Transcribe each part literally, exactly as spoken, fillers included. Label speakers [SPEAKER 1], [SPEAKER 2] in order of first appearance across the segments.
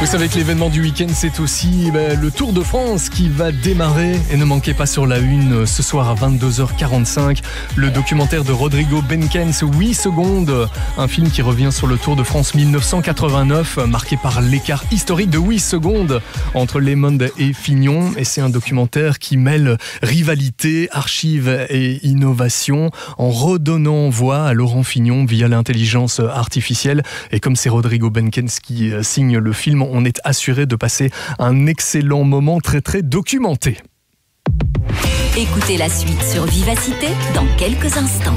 [SPEAKER 1] Vous savez que l'événement du week-end, c'est aussi bah, le Tour de France qui va démarrer. Et ne manquez pas sur la une, ce soir à vingt-deux heures quarante-cinq, le documentaire de Rodrigo Benkens, huit secondes. Un film qui revient sur le Tour de France mille neuf cent quatre-vingt-neuf, marqué par l'écart historique de huit secondes entre Le Monde et Fignon. Et c'est un documentaire qui mêle rivalité, archives et innovation en redonnant voix à Laurent Fignon via l'intelligence artificielle. Et comme c'est Rodrigo Benkens qui signe le film, on est assuré de passer un excellent moment très très documenté.
[SPEAKER 2] Écoutez la suite sur Vivacité dans quelques instants.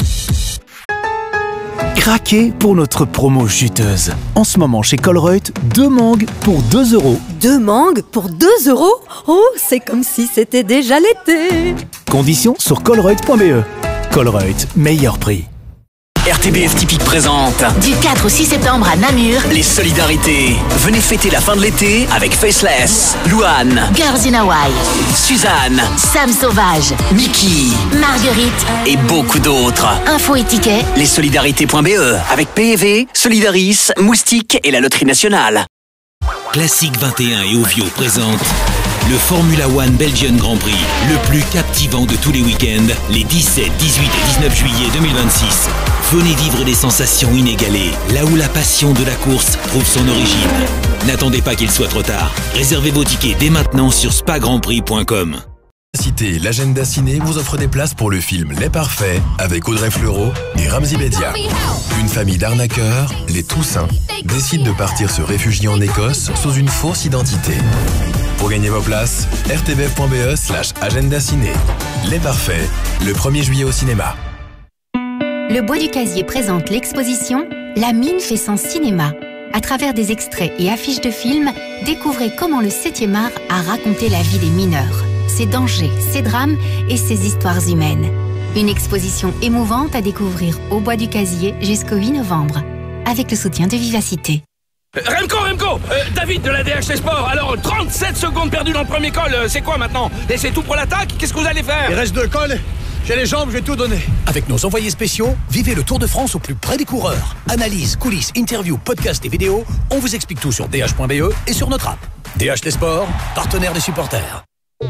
[SPEAKER 3] Craquez pour notre promo chuteuse. En ce moment chez Colruyt, deux mangues pour deux euros.
[SPEAKER 4] Deux mangues pour deux euros? Oh, c'est comme si c'était déjà l'été.
[SPEAKER 3] Conditions sur colruyt point b e. Colruyt, meilleur prix.
[SPEAKER 5] R T B F Typique présente
[SPEAKER 2] Du quatre au six septembre à Namur,
[SPEAKER 5] les solidarités. Venez fêter la fin de l'été avec Faceless, Louane,
[SPEAKER 2] Girls in Hawaii,
[SPEAKER 5] Suzanne,
[SPEAKER 2] Sam Sauvage,
[SPEAKER 5] Mickey
[SPEAKER 2] Marguerite
[SPEAKER 5] et beaucoup d'autres.
[SPEAKER 2] Info et tickets,
[SPEAKER 5] Lessolidarités point b e avec P E V, Solidaris, Moustique et la Loterie Nationale.
[SPEAKER 6] Classique vingt et un et Ovio présente le Formula One Belgian Grand Prix, le plus captivant de tous les week-ends, les dix-sept, dix-huit et dix-neuf juillet deux mille vingt-six. Venez vivre des sensations inégalées, là où la passion de la course trouve son origine. N'attendez pas qu'il soit trop tard. Réservez vos tickets dès maintenant sur spa grand prix point com.
[SPEAKER 7] Cité, l'agenda ciné vous offre des places pour le film Les Parfaits avec Audrey Fleurot et Ramzy Bedia. Une famille d'arnaqueurs, les Toussaint, décide de partir se réfugier en Écosse sous une fausse identité. Pour gagner vos places, r t b f point b e slash agenda ciné. Les Parfaits, le premier juillet au cinéma.
[SPEAKER 8] Le Bois du Casier présente l'exposition La mine fait son cinéma. À travers des extraits et affiches de films, découvrez comment le septième art a raconté la vie des mineurs, ses dangers, ses drames et ses histoires humaines. Une exposition émouvante à découvrir au Bois du Casier jusqu'au huit novembre, avec le soutien de Vivacité.
[SPEAKER 9] Remco, Remco euh, David de la D H T Sport. Alors, trente-sept secondes perdues dans le premier col, euh, c'est quoi maintenant? Laissez tout pour l'attaque? Qu'est-ce que vous allez faire?
[SPEAKER 10] Il reste deux cols. J'ai les jambes, je vais tout donner.
[SPEAKER 11] Avec nos envoyés spéciaux, vivez le Tour de France au plus près des coureurs. Analyse, coulisses, interviews, podcasts et vidéos, on vous explique tout sur d h point b e et sur notre app. D H T Sport, partenaire des supporters.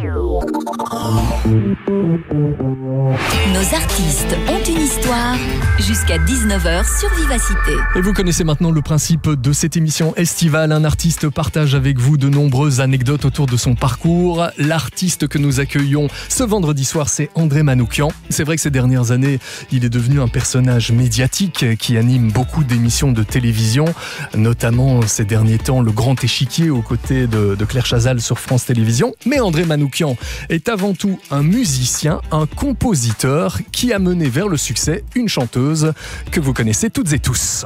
[SPEAKER 2] Nos artistes ont une histoire jusqu'à dix-neuf heures sur Vivacité.
[SPEAKER 1] Et vous connaissez maintenant le principe de cette émission estivale. Un artiste partage avec vous de nombreuses anecdotes autour de son parcours. L'artiste que nous accueillons ce vendredi soir, c'est André Manoukian. C'est vrai que ces dernières années, il est devenu un personnage médiatique qui anime beaucoup d'émissions de télévision, notamment ces derniers temps Le Grand Échiquier aux côtés de, de Claire Chazal sur France Télévisions. Mais André Manoukian est avant tout un musicien, un compositeur qui a mené vers le succès une chanteuse que vous connaissez toutes et tous.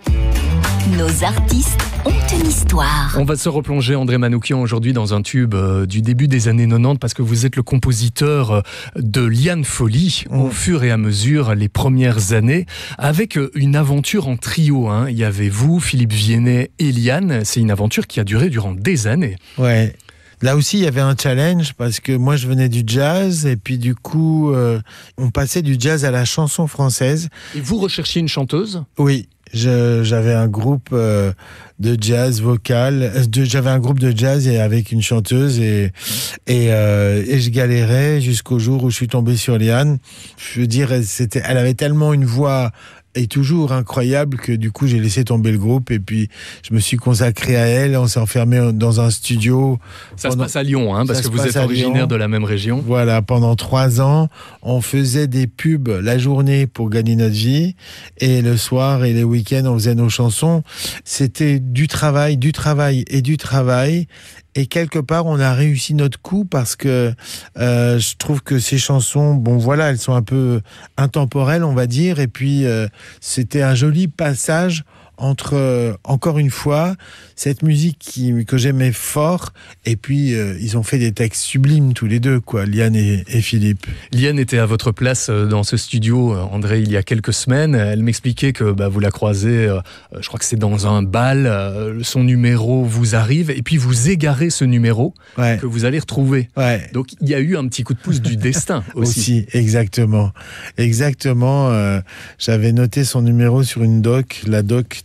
[SPEAKER 2] Nos artistes ont une histoire.
[SPEAKER 1] On va se replonger, André Manoukian, aujourd'hui dans un tube euh, du début des années quatre-vingt-dix parce que vous êtes le compositeur euh, de Liane Folly mmh. au fur et à mesure les premières années avec euh, une aventure en trio. Hein. Il y avait vous, Philippe Viennet et Liane. C'est une aventure qui a duré durant des années.
[SPEAKER 12] Ouais. Là aussi, il y avait un challenge parce que moi, je venais du jazz et puis du coup, euh, on passait du jazz à la chanson française.
[SPEAKER 1] Et vous recherchiez une chanteuse ?
[SPEAKER 12] Oui, je, j'avais un groupe euh, de jazz vocal. De, j'avais un groupe de jazz et avec une chanteuse et et, euh, et je galérais jusqu'au jour où je suis tombé sur Liane. Je veux dire, c'était, elle avait tellement une voix est toujours incroyable que du coup j'ai laissé tomber le groupe et puis je me suis consacré à elle. On s'est enfermé dans un studio.
[SPEAKER 1] Ça pendant... se passe à Lyon, hein, parce que vous êtes originaire de la même région.
[SPEAKER 12] Voilà, pendant trois ans, on faisait des pubs la journée pour gagner notre vie et le soir et les week-ends on faisait nos chansons. C'était du travail, du travail et du travail. Et quelque part, on a réussi notre coup parce que euh, je trouve que ces chansons, bon voilà, elles sont un peu intemporelles, on va dire. Et puis, euh, c'était un joli passage entre, euh, encore une fois, cette musique qui, que j'aimais fort, et puis euh, ils ont fait des textes sublimes tous les deux, quoi, Liane et, et Philippe.
[SPEAKER 1] Liane était à votre place dans ce studio, André, il y a quelques semaines. Elle m'expliquait que bah, vous la croisez, euh, je crois que c'est dans un bal, euh, son numéro vous arrive, et puis vous égarez ce numéro ouais. que vous allez retrouver.
[SPEAKER 12] Ouais.
[SPEAKER 1] Donc il y a eu un petit coup de pouce du destin aussi.
[SPEAKER 12] Aussi, exactement. Exactement. Euh, j'avais noté son numéro sur une doc, la doc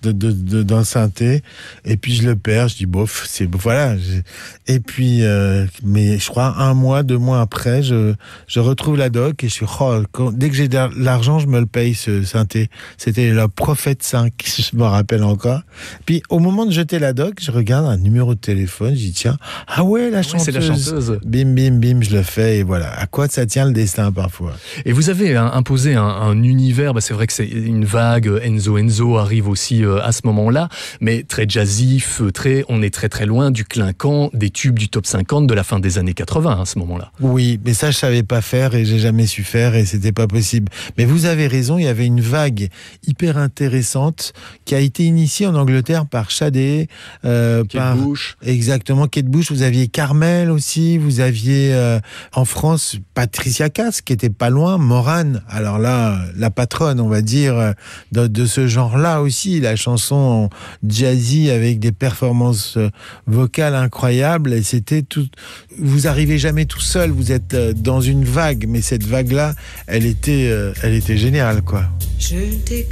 [SPEAKER 12] de, de, de, d'un synthé, et puis je le perds, je dis bof, c'est voilà. Et puis, euh, mais je crois un mois, deux mois après, je, je retrouve la doc et je suis, oh, quand, dès que j'ai de l'argent, je me le paye ce synthé. C'était le Prophet cinq, je me rappelle encore. Puis au moment de jeter la doc, je regarde un numéro de téléphone, je dis tiens, ah ouais, la chanteuse.
[SPEAKER 1] Oui, c'est la chanteuse.
[SPEAKER 12] Bim, bim, bim, je le fais et voilà. À quoi ça tient le destin parfois.
[SPEAKER 1] Et vous avez hein, imposé un, un univers, bah, c'est vrai que c'est une vague, Enzo Enzo arrive aussi euh, à ce moment-là, mais très jazzy, feutré, on est très très loin du clinquant, des tubes du top cinquante de la fin des années quatre-vingts à ce moment-là.
[SPEAKER 12] Oui, mais ça je savais pas faire et j'ai jamais su faire et c'était pas possible. Mais vous avez raison, il y avait une vague hyper intéressante qui a été initiée en Angleterre par Sade, euh,
[SPEAKER 1] Kate
[SPEAKER 12] par
[SPEAKER 1] Bush.
[SPEAKER 12] Exactement, Kate Bush. Vous aviez Carmel aussi, vous aviez euh, en France Patricia Cass qui était pas loin, Morane. Alors là, la patronne, on va dire, de, de ce genre-là aussi, la chanson jazzy avec des performances vocales incroyables. Et c'était tout. Vous arrivez jamais tout seul, vous êtes dans une vague, mais cette vague-là, elle était, euh, elle était géniale, quoi.
[SPEAKER 13] Je t'ai